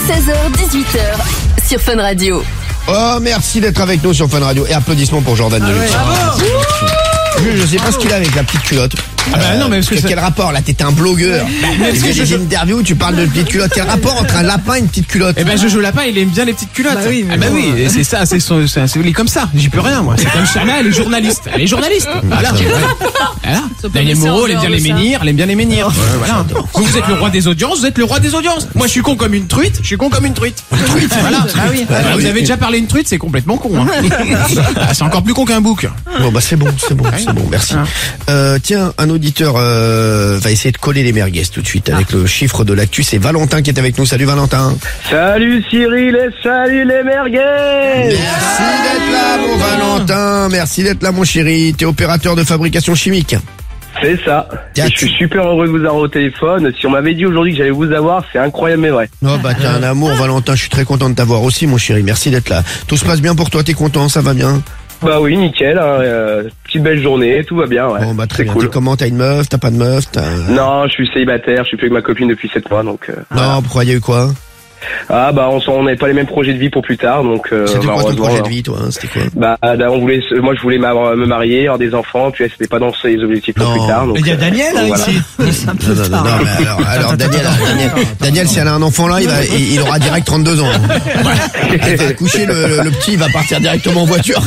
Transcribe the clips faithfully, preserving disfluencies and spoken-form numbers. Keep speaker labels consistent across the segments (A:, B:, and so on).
A: seize heures dix-huit heures sur Fun Radio.
B: Oh, merci d'être avec nous sur Fun Radio. Et applaudissements pour Jordan ah Deluxe. Ouais, je sais pas ce qu'il a avec la petite culotte.
C: Ah bah non, mais parce que
B: quel
C: ça...
B: rapport là, t'es un blogueur. Bah, parce que j'ai des interviews où tu parles de petite culotte. Quel rapport entre un lapin et une petite culotte?
C: Eh ben Jojo Lapin, il aime bien les petites culottes.
D: Bah oui,
C: ah bah bon, oui, euh... c'est ça, c'est son, c'est, c'est, il est comme ça. J'y peux rien moi. C'est comme Chana, elle est journaliste. Elle est journaliste. Voilà. Voilà. Daniel Moreau, elle aime bien les menhirs, elle aime bien les menhirs. Ouais, voilà. Vous, vous êtes le roi des audiences, vous êtes le roi des audiences. Moi, je suis con comme une truite. Je suis con comme une truite. Une truite. Voilà. Ah oui. Ah, vous avez déjà parlé une truite, c'est complètement con. Hein. Ah, c'est encore plus con qu'un bouc.
B: Bon bah c'est bon, c'est bon, c'est bon. Merci. Euh, tiens, un auditeur. Euh, va essayer de coller les merguez tout de suite avec ah. le chiffre de l'actu. C'est Valentin qui est avec nous. Salut Valentin.
E: Salut Cyril et salut les merguez.
B: Merci d'être là mon Valentin. Merci d'être là mon chéri. T'es opérateur de fabrication chimique.
E: C'est ça. Je suis super heureux de vous avoir au téléphone. Si on m'avait dit aujourd'hui que j'allais vous avoir, c'est incroyable mais vrai.
B: Oh bah t'as un amour Valentin. Je suis très content de t'avoir aussi mon chéri. Merci d'être là. Tout se passe bien pour toi. T'es content? Ça va bien?
E: Bah oui, nickel, hein, euh, petite belle journée, tout va bien, ouais.
B: Bon bah très
E: c'est
B: bien.
E: Cool.
B: T'es comment? T'as une meuf? T'as pas de meuf? T'as...
E: Non, je suis célibataire, je suis plus avec ma copine depuis sept mois, donc... Euh,
B: non,
E: voilà.
B: Pourquoi il y a eu quoi?
E: Ah bah on n'avait pas les mêmes projets de vie pour plus tard, donc... Euh,
B: c'était quoi ton projet de vie toi? C'était quoi?
E: Bah on voulait, moi je voulais me marier, avoir des enfants, puis elle c'était pas dans ses objectifs pour non. plus tard.
D: Mais il y a Daniel
E: euh,
D: hein,
E: voilà.
D: ici.
B: Non, non, non, non, mais alors, alors Daniel, Daniel, Daniel, si elle a un enfant là, il va, il, il aura direct trente-deux ans. Elle va coucher le, le, le petit, il va partir directement en voiture.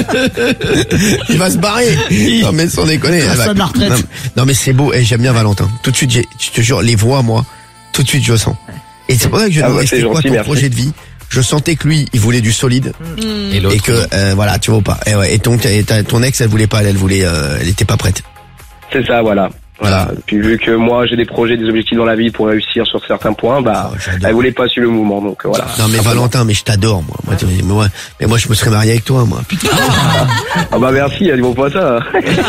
B: Il va se barrer. Non mais sans déconner. Elle va... non, non mais c'est beau, et j'aime bien Valentin. Tout de suite, j'ai, je te jure, les voix moi, tout de suite je sens. Et c'est pour ça que je
E: ah
B: demandais
E: ouais,
B: c'était quoi ton merci. projet de vie. Je sentais que lui, il voulait du solide. Mmh. Et, et que euh, voilà, tu vois pas. Et, ouais, et ton, ton ex, elle voulait pas, elle, elle voulait, euh, elle était pas prête.
E: C'est ça, voilà. Voilà. Puis vu que moi j'ai des projets, des objectifs dans la vie pour réussir sur certains points, bah oh, elle voulait pas suivre le mouvement, donc voilà.
B: Non mais Valentin, mais je t'adore moi. Moi, mais moi, mais moi je me serais marié avec toi, moi. Putain.
E: Ah bah merci, dis-moi pas ça.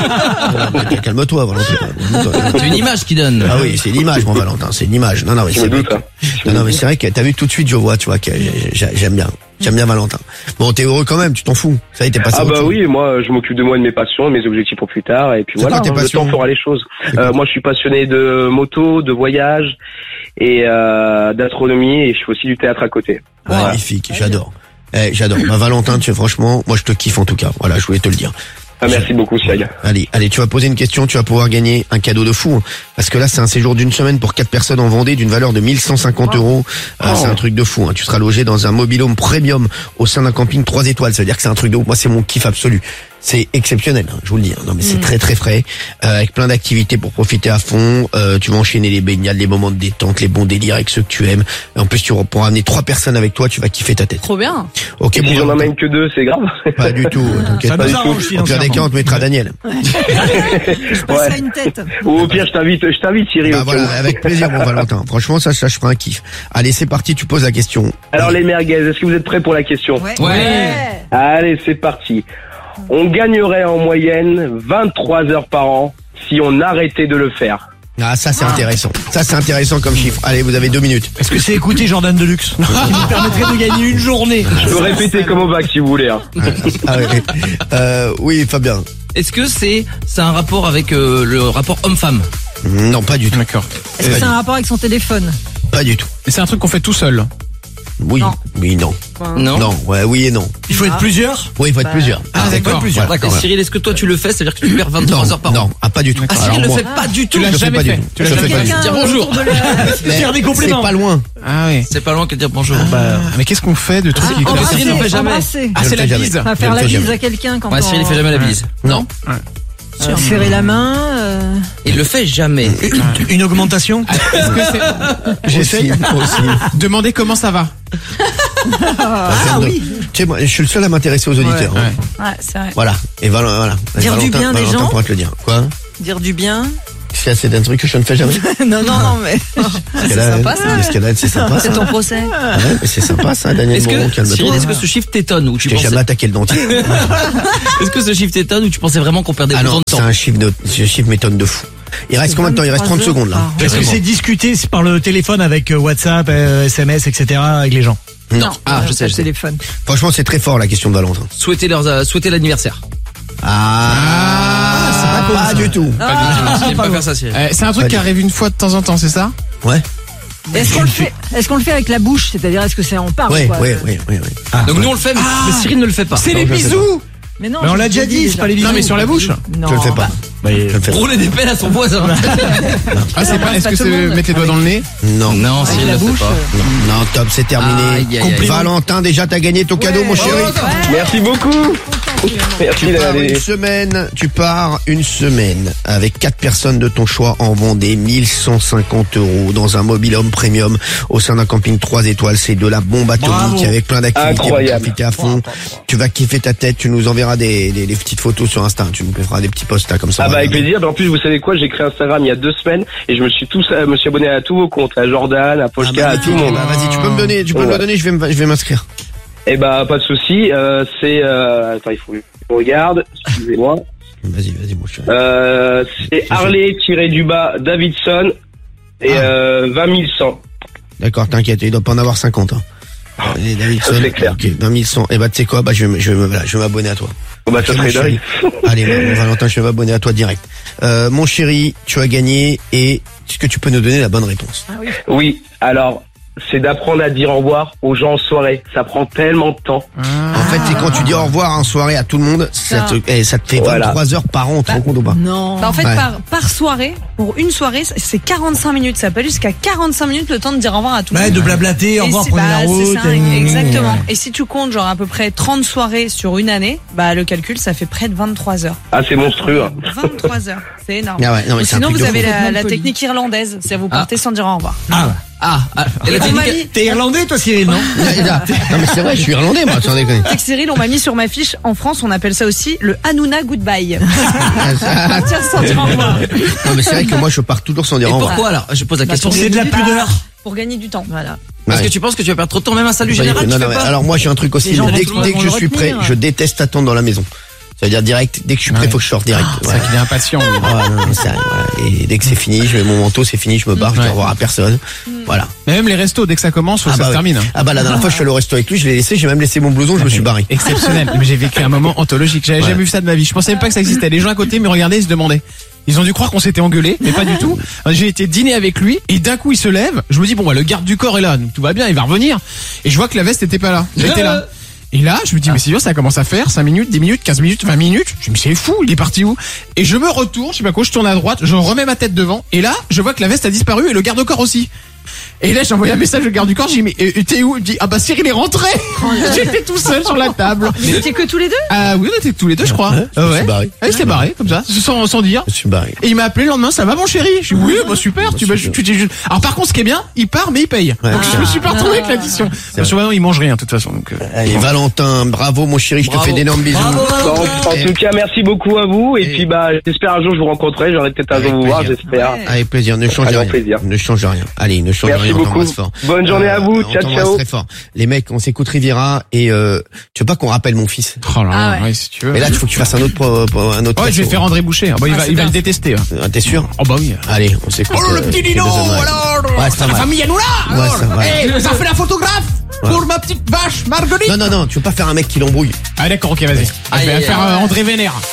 B: Oh, calme-toi, Valentin.
F: C'est une image qui donne.
B: Ah oui, c'est l'image, mon Valentin, c'est une image. Non non mais c'est.
E: Doute, hein.
B: Non non mais c'est vrai que t'as vu tout de suite, je vois, tu vois que j'aime bien. J'aime bien Valentin. Bon, t'es heureux quand même, tu t'en fous. Ça y est, t'es passé.
E: Ah bah oui, moi je m'occupe de moi et de mes passions, de mes objectifs pour plus tard, et puis
B: c'est
E: voilà,
B: quoi,
E: hein, le temps fera les choses. Euh, moi je suis passionné de moto, de voyage et euh, d'astronomie, et je fais aussi du théâtre à côté.
B: Voilà. Magnifique, j'adore. Eh, j'adore. Bah Valentin, tu es franchement, moi je te kiffe en tout cas. Voilà, je voulais te le dire.
E: Ah, merci beaucoup, Cyril.
B: Allez, allez, tu vas poser une question, tu vas pouvoir gagner un cadeau de fou. Hein, parce que là, c'est un séjour d'une semaine pour quatre personnes en Vendée d'une valeur de mille cent cinquante euros. Euh, oh. C'est un truc de fou. Hein. Tu seras logé dans un mobil-home premium au sein d'un camping trois étoiles. Ça veut dire que c'est un truc de ouf. Moi, c'est mon kiff absolu. C'est exceptionnel, hein, je vous le dis. Hein. Non mais c'est mmh. très très frais, euh, avec plein d'activités pour profiter à fond. Euh, tu vas enchaîner les baignades, les moments de détente, les bons délires avec ceux que tu aimes. Et en plus, tu pourras ramener trois personnes avec toi. Tu vas kiffer ta tête.
A: Trop bien.
B: Ok.
E: Et
B: bon,
E: si j'en emmène que deux, c'est grave.
B: Pas du tout. T'inquiète pas du tout. Au pire des cas, on te mettra Daniel.
D: Ouais. Je passerai ouais. une tête.
E: Ou au pire, je t'invite, je t'invite, Cyril.
B: Bah voilà, avec plaisir, mon Valentin. Franchement, ça, ça, je ferai un kiff. Allez, c'est parti. Tu poses la question.
E: Alors les merguez, est-ce que vous êtes prêts pour la question?
D: Ouais.
F: Ouais.
E: Allez, c'est parti. On gagnerait en moyenne vingt-trois heures par an si on arrêtait de le faire.
B: Ah, ça c'est ah. intéressant. Ça c'est intéressant comme chiffre. Allez, vous avez deux minutes.
D: Est-ce que c'est écouter Jordan Deluxe qui nous permettrait de gagner une journée?
E: Je peux répéter comme au bac si vous voulez. Hein.
B: Ah, oui. Euh, oui, Fabien.
F: Est-ce que c'est c'est un rapport avec euh, le rapport homme-femme?
B: Non, pas du tout.
C: D'accord.
D: Est-ce que c'est un rapport avec son téléphone?
B: Pas du tout.
C: Et c'est un truc qu'on fait tout seul?
B: Oui,
D: non.
B: oui, non.
F: Non.
B: Non, ouais, oui et non.
D: Il faut être plusieurs?
B: Oui, il faut être bah... plusieurs.
C: Ah, ah d'accord.
B: Plusieurs.
F: Voilà. D'accord. Cyril, est-ce que toi tu le fais? C'est-à-dire que tu perds vingt-trois heures par
B: non,
F: an?
B: Non, ah, pas du tout.
F: Ah, Cyril le fait pas du tout.
C: Tu l'as jamais fait.
B: Tu l'as jamais fait.
F: Dire bonjour.
D: Faire des compliments.
B: C'est pas loin.
C: Ah oui.
F: C'est pas loin que de dire bonjour.
C: Ah, bah, mais qu'est-ce qu'on fait de trucs qui
F: Cyril ne fait jamais.
C: Ah, c'est la bise.
D: On va faire la bise à quelqu'un quand on...
F: Ouais, Cyril il fait jamais la bise.
B: Non.
D: Euh, serrer la main. Euh...
F: Il le fait jamais.
D: Une augmentation.
C: Est-ce que c'est...
B: J'essaie aussi.
C: Demandez comment ça va.
D: Ah, ah oui.
B: Tu sais, moi, je suis le seul à m'intéresser aux auditeurs.
C: Ouais,
B: hein.
A: ouais c'est vrai.
B: Voilà. Et voilà. voilà.
D: Dire
B: Valentin,
D: du bien des
B: Valentin
D: gens.
B: pourra te le dire. Quoi?
D: Dire du bien.
B: C'est c'est un truc que je ne fais jamais.
D: non, non, non, mais.
A: C'est sympa ça.
B: Qu'est-ce qu'elle a? C'est sympa.
A: C'est ton procès.
B: Ah ouais, mais c'est sympa ça, Daniel Moreau, calme-toi.
F: Cyril, est-ce que ce chiffre t'étonne ou tu
B: Je t'ai
F: pensais...
B: jamais attaqué le dentier.
F: Est-ce que ce chiffre t'étonne ou tu pensais vraiment qu'on perdait
B: ah
F: beaucoup
B: non,
F: de temps?
B: C'est un chiffre de, ce chiffre m'étonne de fou. Il reste combien de temps? Il reste trente secondes là.
D: Est-ce que c'est discuter par le téléphone avec WhatsApp, euh, S M S, et cetera avec les gens?
B: Non.
A: non.
F: Ah, je sais, je sais.
D: Téléphone.
B: Franchement, c'est très fort la question de Valentin.
F: Souhaiter leur, euh, souhaiter l'anniversaire.
B: Ah, ah c'est pas, pas du tout.
F: Ah, pas du tout. Pas faire ça, Cyril.
C: Euh, c'est un truc qui arrive une fois de temps en temps, c'est ça?
B: Ouais.
G: Est-ce qu'on le fait, est-ce qu'on le fait avec la bouche? C'est-à-dire, est-ce que c'est en parle,
B: Ouais,
G: quoi?
B: ouais, ouais, ouais, ouais.
F: Ah, donc nous on le fait, mais, mais Cyril ne le fait pas.
C: C'est les bisous.
G: Mais non.
D: Mais on
G: je
D: l'a
G: l'ai
D: déjà dit, c'est pas les bisous.
C: Non, mais sur la bouche.
G: Non.
B: Je le fais pas.
D: Bah,
B: Je le fais pas.
F: Rouler des pelles à son voisin.
C: Ah, c'est pas, est-ce
G: pas
C: que
G: tout
C: c'est
G: le monde.
C: mettre les doigts dans le nez?
B: Non.
F: Non,
G: Avec
F: Cyril
G: la
F: ne le
G: bouche.
F: fait pas.
G: euh,
B: Non, non, top, c'est terminé.
F: Aïe, aïe, aïe.
B: Valentin, déjà, t'as gagné ton cadeau, mon chéri.
E: Merci beaucoup. Merci
B: Tu pars
E: les-
B: une semaine, tu pars une semaine avec quatre personnes de ton choix en Vendée, mille cent cinquante euros dans un mobil-home premium au sein d'un camping trois étoiles. C'est de la bombe atomique
D: Bravo.
B: avec plein d'activités pour
E: Incroyable.
B: profiter à fond. Tu vas kiffer ta tête, tu nous enverras des, des, des petites photos sur Insta, tu nous feras des petits posts là, comme ça.
E: Ah bah avec plaisir. En plus, vous savez quoi, j'ai créé Instagram il y a deux semaines et je me suis tous, euh, me suis abonné à tous vos comptes, à Jordan, à
B: Ah,
E: Polka, à tout le monde.
B: bah, vas-y, tu peux me donner, tu peux me
E: Ouais.
B: le donner, je vais me- je vais m'inscrire.
E: Eh bah pas de souci. Euh, c'est, euh, attends, il faut que je regarde. Excusez-moi.
B: Vas-y, vas-y, mon chéri.
E: Euh, c'est Harley-du-bas Davidson et
B: Ah.
E: euh, vingt mille cent.
B: D'accord, t'inquiète, il doit pas en avoir cinquante. Hein. Allez, Davidson,
E: c'est clair.
B: ok, vingt mille cent. Et bah, tu sais quoi, bah, je vais, me- je vais, me- voilà, je vais m'abonner à toi.
E: Bon bah ça
B: Ok,
E: serait
B: mon chéri.
E: dingue.
B: Allez, mon Valentin, je vais m'abonner à toi direct. Euh, mon chéri, tu as gagné et est-ce que tu peux nous donner la bonne réponse?
G: Ah oui.
E: Oui. Alors, c'est d'apprendre à dire au revoir aux gens en soirée. Ça prend tellement de temps.
B: En fait, c'est quand tu dis au revoir en soirée à tout le monde, ça te, eh, ça te fait
E: Voilà.
B: vingt-trois heures par an, on te rend compte ou pas?
G: Non.
H: Bah, en fait,
B: Ouais.
H: par, par soirée, pour une soirée, c'est quarante-cinq minutes. Ça peut aller jusqu'à quarante-cinq minutes le temps de dire au revoir à tout le
D: Ouais,
H: monde.
D: de blablater, au
H: Et
D: revoir,
H: c'est-
D: prenez
H: bah,
D: la route.
H: c'est ça,
D: euh,
H: exactement. Et si tu comptes genre à peu près trente soirées sur une année, bah le calcul ça fait près de vingt-trois heures.
E: Ah, c'est monstrueux. Hein.
H: vingt-trois heures, c'est énorme.
B: Ah ouais, non, mais
H: Ou
B: c'est un
H: sinon
B: truc
H: vous
B: de
H: avez
B: fou.
H: la, la
G: Poli.
H: technique irlandaise, c'est vous
F: Ah.
H: partez sans dire au revoir.
D: Ah,
F: Ah, ah, et la
H: Et on m'a
F: technique.
H: mis-
D: t'es irlandais, toi, Cyril, non?
B: Là, non, mais c'est vrai, je suis irlandais, moi, sans déconner.
H: Avec Cyril, on m'a mis sur ma fiche, en France on appelle ça aussi le Hanouna Goodbye. Partir sans dire au revoir.
B: Non, mais c'est vrai que moi, je pars toujours sans dire
F: Et
B: au revoir.
F: pourquoi alors? Je pose la
H: Bah,
F: question.
H: pour
D: C'est de la
H: gagner du
D: pudeur.
H: temps. Pour gagner du temps, voilà.
F: Parce
B: Ouais.
F: que tu penses que tu vas perdre trop de temps, même un salut
B: Pas du
F: général,
B: tout.
F: tu
B: Non,
F: fais
B: non, mais
F: pas.
B: alors moi, j'ai un truc aussi.
G: Les gens
B: Dès,
G: vont
B: que-
G: tout le
B: dès que
G: monde
B: je
G: le
B: suis prêt,
G: retenir.
B: je déteste attendre dans la maison. Ça veut dire direct, dès que je suis prêt,
C: Ouais.
B: faut que je sorte direct.
C: C'est vrai qu'il est impatient. lui.
B: Ouais, non, non, c'est vrai, voilà. Et dès que c'est fini, je mets mon manteau, c'est fini, je me barre, je dis
C: Ouais.
B: au revoir à personne. Voilà.
C: Mais même les restos, dès que ça commence, faut que
B: Ah
C: ça
B: bah
C: se
B: ouais.
C: termine. hein.
B: Ah bah la dernière fois, je suis allé au resto avec lui, je l'ai laissé, j'ai même laissé mon blouson, je me suis barré.
C: Exceptionnel. Mais j'ai vécu un moment anthologique. J'avais
B: Ouais.
C: jamais vu ça de ma vie. Je pensais même pas que ça existait. Les gens à côté me regardaient, ils se demandaient. Ils ont dû croire qu'on s'était engueulé, mais pas du tout. J'ai été dîner avec lui et d'un coup il se lève. Je me dis bon, bah, le garde du corps est là, donc tout va bien, il va revenir. Et je vois que la veste était pas là. Elle était là. Et là, je me dis, mais c'est bien, ça commence à faire cinq minutes, dix minutes, quinze minutes, vingt minutes. Je me dis, mais c'est fou, il est parti où? Et je me retourne, je sais pas quoi, je tourne à droite, je remets ma tête devant, et là, je vois que la veste a disparu et le garde-corps aussi. Et là, j'ai envoyé un message au garde du corps, j'ai dit, mais euh, t'es où? Il me dit, ah bah Cyril est rentré! J'étais tout seul sur la table.
H: Vous étiez que tous les deux?
C: Ah oui, on était tous les deux, je crois.
B: Ouais, je me suis barré.
C: Ah, il s'est barré, comme ça, sans, sans dire.
B: Je suis barré.
C: Et il m'a appelé le lendemain, ça va mon chéri? Je dis oui, bah super, tu, bah, tu, tu t'es juste- Alors par contre, ce qui est bien, il part mais il paye.
B: Ouais.
C: Donc je me suis pas retrouvé avec l'addition. Parce que maintenant, il mange rien, de toute façon. Donc, euh,
B: Allez, Valentin, bravo mon chéri, je te
F: Bravo.
B: fais d'énormes bisous.
E: En, en tout cas, merci beaucoup à vous. Et,
B: Et-
E: puis, bah, j'espère un jour je vous rencontrerai. J'aurai peut-être un
B: Avec
E: jour vous voir,
B: plaisir.
E: j'espère.
H: Ouais.
B: Avec plaisir, ne change
E: Avec
B: rien.
E: plaisir.
B: Ne change rien. Allez, ne change
E: Merci
B: rien, on
E: beaucoup.
B: t'embrasse fort.
E: Bonne journée à vous.
B: on
E: Ciao,
B: t'embrasse
E: ciao.
B: très fort. Les mecs, on s'écoute Riviera et euh, tu veux pas qu'on rappelle mon fils?
C: Oh là là,
H: Ah ouais.
C: ouais, si tu veux.
B: Mais là, il faut que tu fasses un autre, pro- pro- un autre.
C: Ouais, je vais
B: perso.
C: faire André Boucher. Ah, bah, il
H: Ah,
C: va,
H: c'est
C: il va
H: bien.
C: le détester. hein.
B: Ah, t'es sûr?
C: Oh bah oui.
B: Allez, on s'écoute.
C: Oh le
B: euh,
C: petit
B: Kill
C: Dino,
B: the Night.
C: alors.
B: Ouais, c'est pas
C: La
B: mal.
C: famille Hanouna.
B: Ouais, ça va.
C: Eh, ça fait la photographe pour ma petite vache Marguerite.
B: Non, non, non, tu veux pas faire un mec qui l'embrouille.
C: Ah d'accord, ok, vas-y. Ah, je
F: Aïe,
C: vais
F: aïe,
C: faire
F: aïe.
C: euh, André Vénère.